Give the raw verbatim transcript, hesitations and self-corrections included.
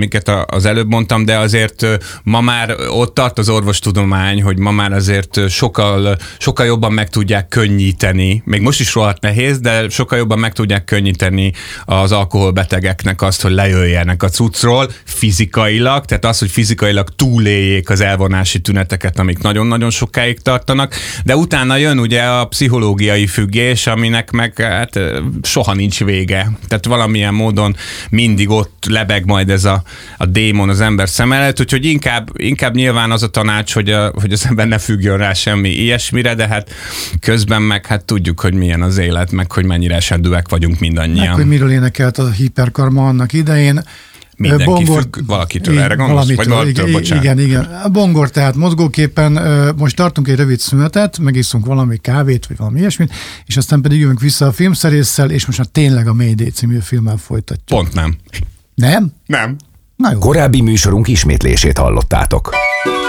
amiket az előbb mondtam, de azért ma már ott tart az orvostudomány, hogy ma már azért sokkal, sokkal jobban meg tudják könnyíteni, még most is rohadt nehéz, de sokkal jobban meg tudják könnyíteni az alkoholbetegeknek azt, hogy lejöjjenek a cuccról fizikailag, tehát az, hogy fizikailag túléljék az elvonási tüneteket, amik nagyon-nagyon sokáig tartanak, de utána jön ugye a pszichológiai függés, aminek meg hát, soha nincs vége. Tehát valamilyen módon mindig ott lebeg majd ez a, a démon az ember szem előtt, úgyhogy inkább, inkább nyilván az a tanács, hogy, a, hogy az ember ne függjön rá semmi ilyesmire, de hát közben meg hát tudjuk, hogy milyen az élet, meg hogy mennyire esedőek vagyunk mindannyian. Meg, hogy miről énekelt a hiperkarma annak idején. Mindenki Bongor, függ valakitől, erre gondolsz? Vagy valamitől, igen, bocsánat. igen, igen. A bongor tehát mozgóképpen most tartunk egy rövid szünetet, megiszunk valami kávét, vagy valami ilyesmit, és aztán pedig jövünk vissza a filmszerésszel, és most már tényleg a Mayday című filmmel folytatjuk. Pont nem. Nem? Nem. Na jó. Korábbi műsorunk ismétlését hallottátok.